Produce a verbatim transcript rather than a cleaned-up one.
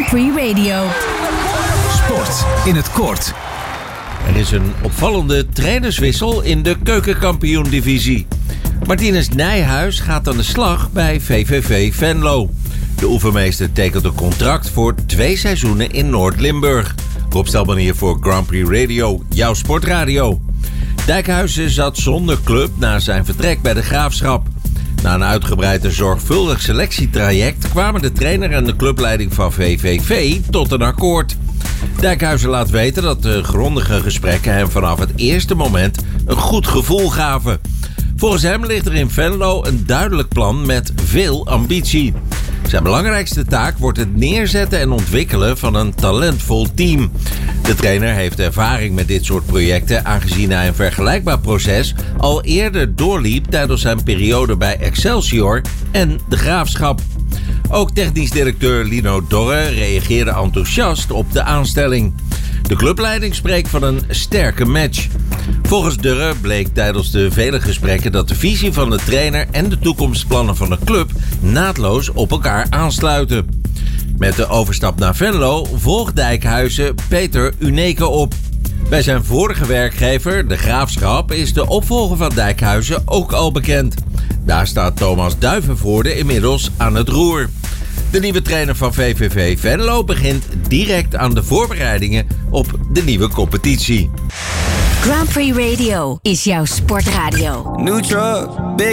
Prix Radio. Sport in het kort. Er is een opvallende trainerswissel in de keukenkampioen-divisie. Martinez Nijhuis gaat aan de slag bij V V V Venlo. De oefenmeester tekent een contract voor twee seizoenen in Noord-Limburg. Rob Stelman hier voor Grand Prix Radio, jouw sportradio. Dijkhuizen zat zonder club na zijn vertrek bij de Graafschap. Na een uitgebreid en zorgvuldig selectietraject kwamen de trainer en de clubleiding van V V V tot een akkoord. Dijkhuizen laat weten dat de grondige gesprekken hem vanaf het eerste moment een goed gevoel gaven. Volgens hem ligt er in Venlo een duidelijk plan met veel ambitie. Zijn belangrijkste taak wordt het neerzetten en ontwikkelen van een talentvol team. De trainer heeft ervaring met dit soort projecten, aangezien hij een vergelijkbaar proces al eerder doorliep tijdens zijn periode bij Excelsior en de Graafschap. Ook technisch directeur Lino Dorre reageerde enthousiast op de aanstelling. De clubleiding spreekt van een sterke match. Volgens Dorre bleek tijdens de vele gesprekken dat de visie van de trainer en de toekomstplannen van de club naadloos op elkaar aansluiten. Met de overstap naar Venlo volgt Dijkhuizen Peter Uneke op. Bij zijn vorige werkgever, de Graafschap, is de opvolger van Dijkhuizen ook al bekend. Daar staat Thomas Duivenvoorde inmiddels aan het roer. De nieuwe trainer van V V V Venlo begint direct aan de voorbereidingen op de nieuwe competitie. Grand Prix Radio is jouw sportradio. New truck, big